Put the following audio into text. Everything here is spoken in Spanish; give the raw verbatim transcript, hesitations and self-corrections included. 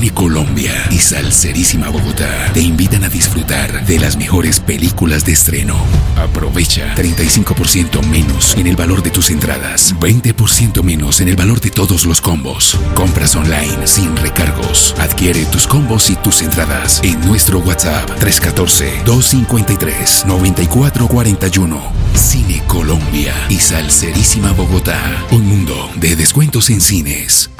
Cine Colombia y Salserísima Bogotá te invitan a disfrutar de las mejores películas de estreno. Aprovecha treinta y cinco por ciento menos en el valor de tus entradas, veinte por ciento menos en el valor de todos los combos. Compras online sin recargos. Adquiere tus combos y tus entradas en nuestro WhatsApp tres uno cuatro, dos cinco tres, nueve cuatro cuatro uno. Cine Colombia y Salserísima Bogotá. Un mundo de descuentos en cines.